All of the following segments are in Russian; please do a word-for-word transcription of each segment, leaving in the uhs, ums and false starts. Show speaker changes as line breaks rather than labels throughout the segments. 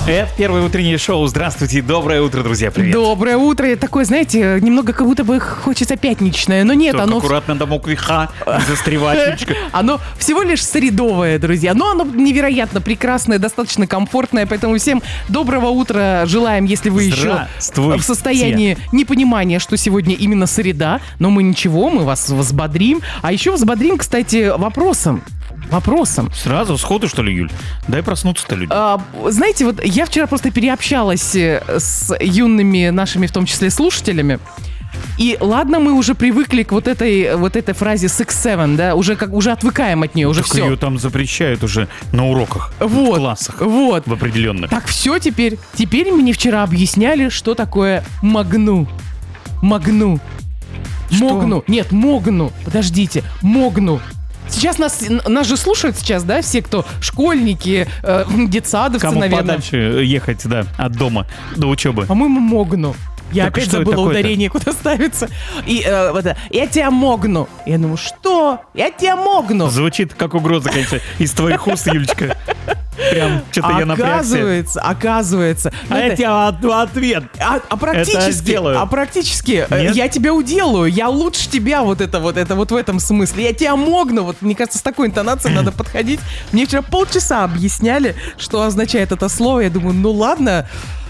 Это первое утреннее шоу. Здравствуйте, доброе утро, друзья, привет.
Доброе утро. Такое, знаете, немного как будто бы хочется пятничное, но нет,
Только
оно...
аккуратно до мокриха, не застревать.
Оно всего лишь средовое, друзья. Но оно невероятно прекрасное, достаточно комфортное, поэтому всем доброго утра желаем, если вы еще в состоянии непонимания, что сегодня именно среда. Но мы ничего, мы вас взбодрим. А еще взбодрим, кстати, вопросом. Вопросом.
Сразу, сходу, что ли, Юль? Дай проснуться-то людям.
А, знаете, вот я вчера просто переобщалась с юными нашими, в том числе, слушателями. И ладно, мы уже привыкли к вот этой, вот этой фразе six seven, да, уже, как, уже отвыкаем от нее, уже
так
все.
Ее там запрещают уже на уроках,
вот,
в классах,
вот.
в определенных.
Так все теперь. Теперь мне вчера объясняли, что такое магну. Магну.
Что?
Могну. Нет, могну. Подождите. Могну. Сейчас нас, нас же слушают сейчас, да, все, кто школьники, э, детсадовцы,
Кому
наверное.
подальше ехать, да, от дома до учебы.
По-моему, могну. Я
Так
опять
что
забыла
это
ударение, куда ставится. И э, вот это, я тебя могну. Я думаю, что? Я тебя могну.
Звучит как угроза, конечно, из твоих уст, Юлечка. Прям что-то я напрягся.
Оказывается, оказывается.
А это... я тебе ответ.
А, а практически, а практически
Нет?
я тебя уделаю, я лучше тебя, вот это вот, это вот в этом смысле. Я тебя могну, вот мне кажется, с такой интонацией надо подходить. Мне вчера полчаса объясняли, что означает это слово. Я думаю, ну ладно.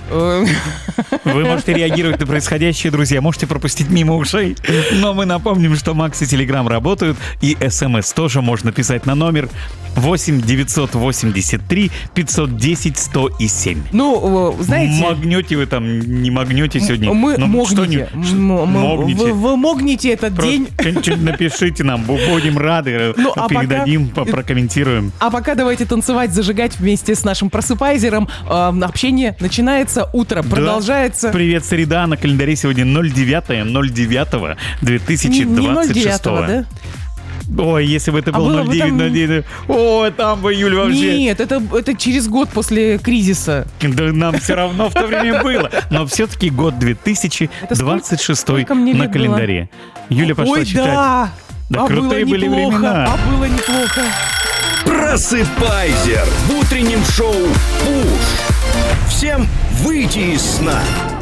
Вы можете реагировать на происходящее, друзья, можете пропустить мимо ушей, но мы напомним, что Макс и Телеграм работают, и СМС тоже можно писать на номер восемь девятьсот восемьдесят три пятьсот десять сто семь.
Ну, знаете...
Магнете вы там, не магнете сегодня?
Мы
ну,
могнете.
Могнете.
Вы, вы могнете этот
Просто
день...
что-нибудь напишите нам, будем рады, ну, а передадим, пока... прокомментируем.
А пока давайте танцевать, зажигать вместе с нашим просыпайзером. Общение начинается, утро да. продолжается.
Привет, среда, на календаре сегодня ноль девятое ноль девятое две тысячи двадцать шестого.
Не, не ноль девятого, да?
Ой, если бы это
а
был ноль девять ноль девять, там... ой, там бы, Юль, вообще...
Нет, это, это через год после кризиса.
Да нам все равно в то время было. Но все-таки год две тысячи двадцать шестой на календаре. Было? Юля пошла
ой,
читать.
Да,
да
а
крутые
было
были
неплохо,
времена.
А было неплохо.
Просыпайзер в утреннем шоу «Пуш». Всем выйти из сна.